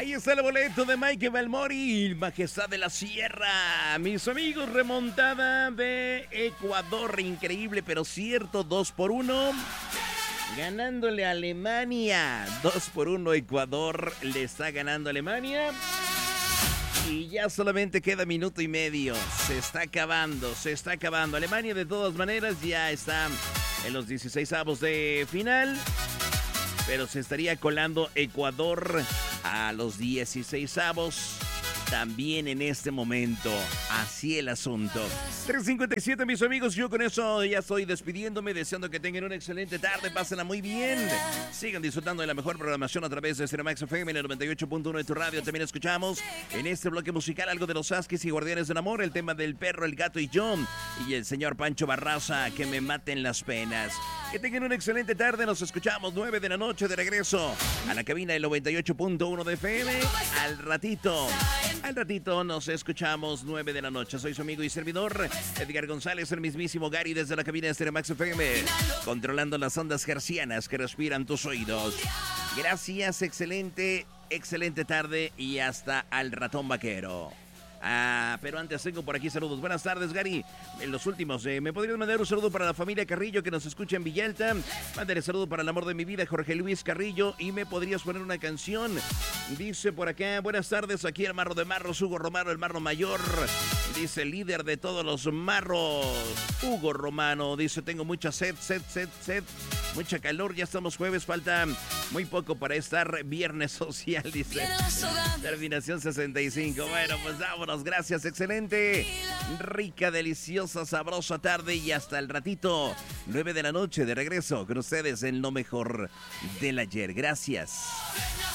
Ahí está el boleto de Mike Balmori, Majestad de la Sierra. Mis amigos, remontada de Ecuador, increíble pero cierto, 2-1. Ganándole a Alemania, 2-1 Ecuador le está ganando a Alemania. Y ya solamente queda minuto y medio, se está acabando. Alemania de todas maneras ya está en los 16avos de final. Pero se estaría colando Ecuador a los 16avos también en este momento. Así el asunto. 3:57, mis amigos. Yo con eso ya estoy despidiéndome, deseando que tengan una excelente tarde. Pásenla muy bien. Sigan disfrutando de la mejor programación a través de Cinemax FM en el 98.1 de tu radio. También escuchamos en este bloque musical algo de los Huskies y Guardianes del Amor, el tema del perro, el gato y yo. Y el señor Pancho Barraza, que me maten las penas. Que tengan una excelente tarde. Nos escuchamos 9 de la noche de regreso a la cabina del 98.1 de FM. Al ratito nos escuchamos 9 de la noche. Soy su amigo y servidor Edgar González, el mismísimo Gary, desde la cabina de Cinemax FM, controlando las ondas hercianas que respiran tus oídos. Gracias, excelente tarde y hasta al ratón vaquero. Pero antes tengo por aquí saludos. Buenas tardes, Gary. En los últimos, ¿me podrías mandar un saludo para la familia Carrillo que nos escucha en Villalta? Mándale saludo para el amor de mi vida, Jorge Luis Carrillo. Y me podrías poner una canción. Dice por acá, buenas tardes, aquí el marro de marros, Hugo Romano, el marro mayor. Dice, líder de todos los marros, Hugo Romano. Dice, tengo mucha sed. Mucha calor, ya estamos jueves, falta muy poco para estar viernes social, dice. Terminación 65. Bueno, pues vámonos, gracias, excelente, rica, deliciosa, sabrosa tarde y hasta el ratito, 9 de la noche de regreso con ustedes en lo mejor del ayer. Gracias.